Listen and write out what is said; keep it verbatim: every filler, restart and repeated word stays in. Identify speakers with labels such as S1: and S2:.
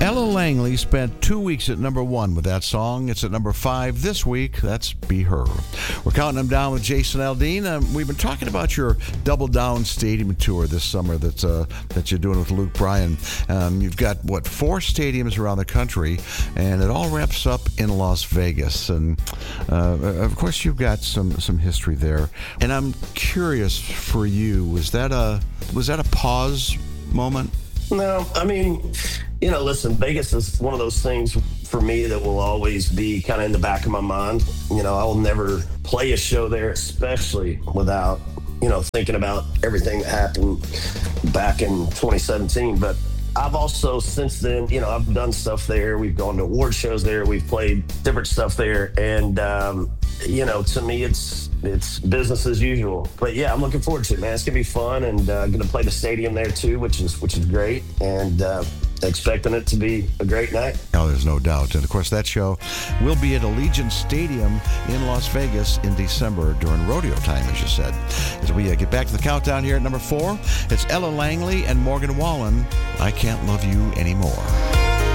S1: Ella Langley spent two weeks at number one with that song. It's at number five this week. That's Be Her. We're counting them down with Jason Aldean. Um, we've been talking about your Double Down Stadium tour this summer that's, uh, that you're doing with Luke Bryan. Um, you've got, what, four stadiums around the country, and it all wraps up in Las Vegas. And, uh, of course, you've got some, some history there. And I'm curious for you, was that a, was that a pause moment?
S2: No, I mean, you know, listen, Vegas is one of those things for me that will always be kind of in the back of my mind. You know, I will never play a show there, especially without, you know, thinking about everything that happened back in twenty seventeen. But I've also, since then, you know, I've done stuff there. We've gone to award shows there. We've played different stuff there. And, um, you know, to me, it's it's business as usual. But yeah, I'm looking forward to it, man. It's gonna be fun, and uh, gonna play the stadium there too, which is which is great, and uh, expecting it to be a great night.
S1: Oh, there's no doubt. And of course, that show will be at Allegiant Stadium in Las Vegas in December during rodeo time, as you said. As we uh, get back to the countdown here at number four, it's Ella Langley and Morgan Wallen. I Can't Love You Anymore.